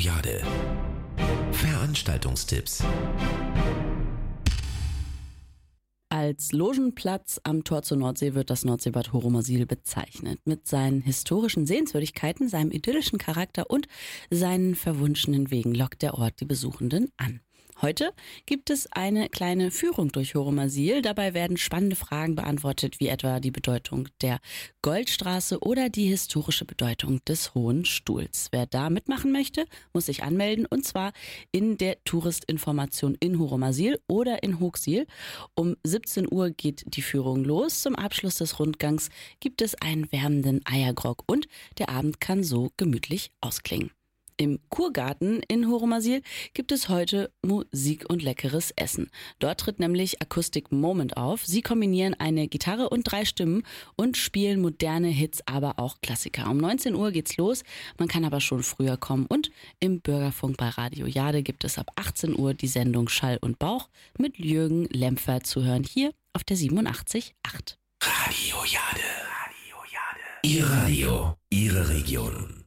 Jade. Veranstaltungstipps. Als Logenplatz am Tor zur Nordsee wird das Nordseebad Horomasil bezeichnet. Mit seinen historischen Sehenswürdigkeiten, seinem idyllischen Charakter und seinen verwunschenen Wegen lockt der Ort die Besuchenden an. Heute gibt es eine kleine Führung durch Horomasil. Dabei werden spannende Fragen beantwortet, wie etwa die Bedeutung der Goldstraße oder die historische Bedeutung des Hohen Stuhls. Wer da mitmachen möchte, muss sich anmelden, und zwar in der Touristinformation in Horomasil oder in Hooxil. Um 17 Uhr geht die Führung los. Zum Abschluss des Rundgangs gibt es einen wärmenden Eiergrog und der Abend kann so gemütlich ausklingen. Im Kurgarten in Horomasil gibt es heute Musik und leckeres Essen. Dort tritt nämlich Acoustic Moment auf. Sie kombinieren eine Gitarre und 3 Stimmen und spielen moderne Hits, aber auch Klassiker. Um 19 Uhr geht's los, man kann aber schon früher kommen. Und im Bürgerfunk bei Radio Jade gibt es ab 18 Uhr die Sendung Schall und Bauch mit Jürgen Lempfer zu hören, hier auf der 87.8. Radio Jade. Radio Jade. Ihr Radio, Ihre Region.